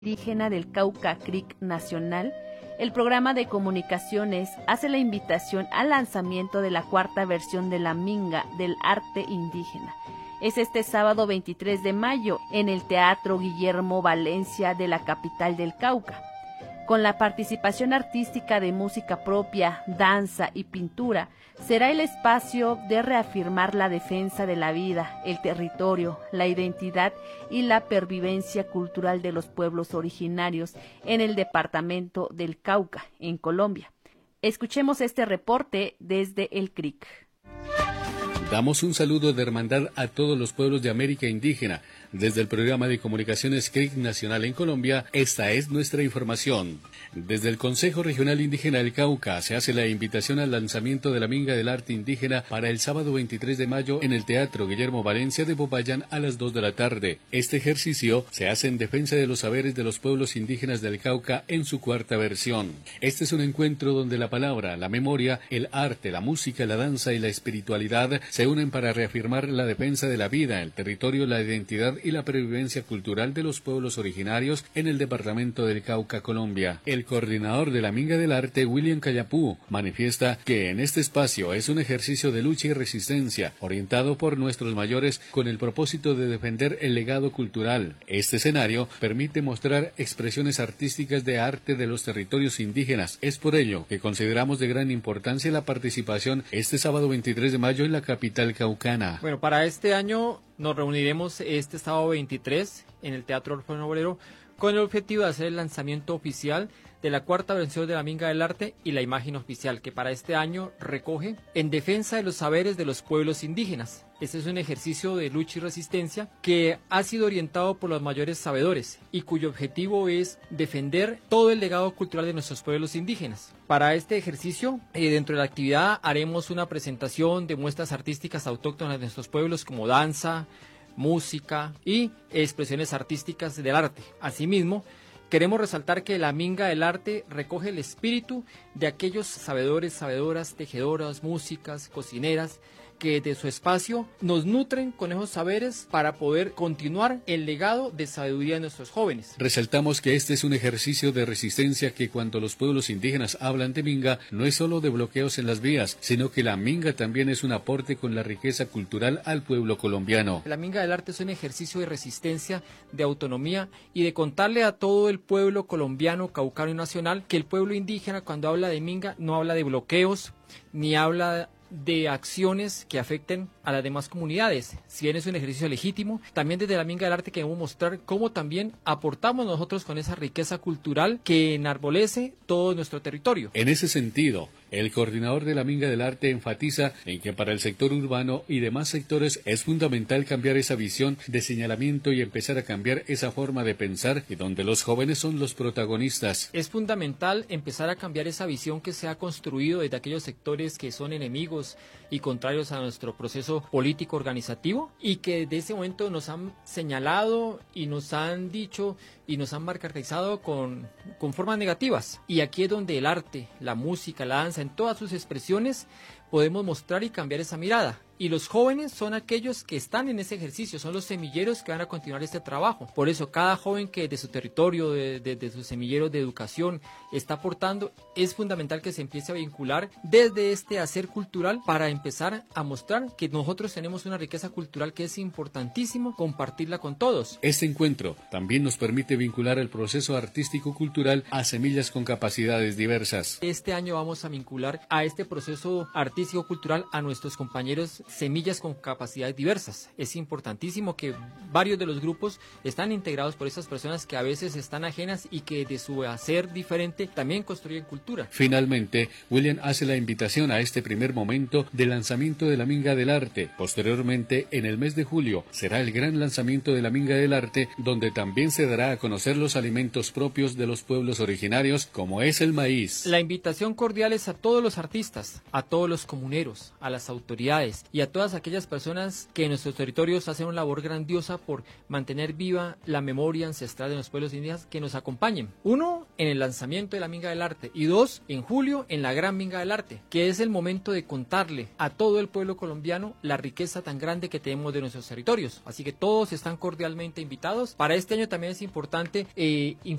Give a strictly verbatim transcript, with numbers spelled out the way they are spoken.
Indígena del Cauca Creek Nacional, el programa de comunicaciones hace la invitación al lanzamiento de la cuarta versión de la Minga del arte indígena. Es este sábado veintitrés de mayo en el Teatro Guillermo Valencia de la capital del Cauca. Con la participación artística de música propia, danza y pintura, será el espacio de reafirmar la defensa de la vida, el territorio, la identidad y la pervivencia cultural de los pueblos originarios en el departamento del Cauca, en Colombia. Escuchemos este reporte desde el C R I C. Damos un saludo de hermandad a todos los pueblos de América Indígena. Desde el programa de comunicaciones C R I C Nacional en Colombia, esta es nuestra información. Desde el Consejo Regional Indígena del Cauca se hace la invitación al lanzamiento de la Minga del Arte Indígena para el sábado veintitrés de mayo en el Teatro Guillermo Valencia de Popayán a las dos de la tarde. Este ejercicio se hace en defensa de los saberes de los pueblos indígenas del Cauca en su cuarta versión. Este es un encuentro donde la palabra, la memoria, el arte, la música, la danza y la espiritualidad se unen para reafirmar la defensa de la vida, el territorio, la identidad y la pervivencia cultural de los pueblos originarios en el departamento del Cauca, Colombia. El coordinador de la Minga del Arte, William Cayapú, manifiesta que en este espacio es un ejercicio de lucha y resistencia, orientado por nuestros mayores con el propósito de defender el legado cultural. Este escenario permite mostrar expresiones artísticas de arte de los territorios indígenas. Es por ello que consideramos de gran importancia la participación este sábado veintitrés de mayo en la capital caucana. Bueno, para este año nos reuniremos este sábado veintitrés en el Teatro Orfeo Obrero con el objetivo de hacer el lanzamiento oficial de la cuarta versión de la Minga del Arte y la imagen oficial, que para este año recoge En defensa de los saberes de los pueblos indígenas. Este es un ejercicio de lucha y resistencia que ha sido orientado por los mayores sabedores y cuyo objetivo es defender todo el legado cultural de nuestros pueblos indígenas. Para este ejercicio, eh, dentro de la actividad haremos una presentación de muestras artísticas autóctonas de nuestros pueblos como danza, música y expresiones artísticas del arte. Asimismo, queremos resaltar que la Minga del Arte recoge el espíritu de aquellos sabedores, sabedoras, tejedoras, músicas, cocineras, que de su espacio nos nutren con esos saberes para poder continuar el legado de sabiduría de nuestros jóvenes. Resaltamos que este es un ejercicio de resistencia que cuando los pueblos indígenas hablan de Minga, no es solo de bloqueos en las vías, sino que la Minga también es un aporte con la riqueza cultural al pueblo colombiano. La Minga del Arte es un ejercicio de resistencia, de autonomía y de contarle a todo el pueblo colombiano, caucano y nacional que el pueblo indígena cuando habla de Minga no habla de bloqueos, ni habla de acciones que afecten a las demás comunidades. Si bien es un ejercicio legítimo, también desde la Minga del Arte queremos mostrar cómo también aportamos nosotros con esa riqueza cultural que enarbolece todo nuestro territorio. En ese sentido, el coordinador de la Minga del Arte enfatiza en que para el sector urbano y demás sectores es fundamental cambiar esa visión de señalamiento y empezar a cambiar esa forma de pensar y donde los jóvenes son los protagonistas. Es fundamental empezar a cambiar esa visión que se ha construido desde aquellos sectores que son enemigos y contrarios a nuestro proceso político organizativo y que desde ese momento nos han señalado y nos han dicho y nos han marcarizado con, con formas negativas. Y aquí es donde el arte, la música, la danza, en todas sus expresiones, podemos mostrar y cambiar esa mirada. Y los jóvenes son aquellos que están en ese ejercicio, son los semilleros que van a continuar este trabajo. Por eso cada joven que de su territorio, de, de, de sus semilleros de educación está aportando, es fundamental que se empiece a vincular desde este hacer cultural para empezar a mostrar que nosotros tenemos una riqueza cultural que es importantísimo compartirla con todos. Este encuentro también nos permite vincular el proceso artístico-cultural a semillas con capacidades diversas. Este año vamos a vincular a este proceso artístico-cultural a nuestros compañeros semillas con capacidades diversas. Es importantísimo que varios de los grupos están integrados por esas personas que a veces están ajenas y que de su hacer diferente también construyen cultura. Finalmente, William hace la invitación a este primer momento de lanzamiento de la Minga del Arte. Posteriormente, en el mes de julio, será el gran lanzamiento de la Minga del Arte, donde también se dará a conocer los alimentos propios de los pueblos originarios, como es el maíz. La invitación cordial es a todos los artistas, a todos los comuneros, a las autoridades y y a todas aquellas personas que en nuestros territorios hacen una labor grandiosa por mantener viva la memoria ancestral de los pueblos indígenas, que nos acompañen. Uno, en el lanzamiento de la Minga del Arte, y dos, en julio, en la Gran Minga del Arte, que es el momento de contarle a todo el pueblo colombiano la riqueza tan grande que tenemos de nuestros territorios. Así que todos están cordialmente invitados. Para este año también es importante eh,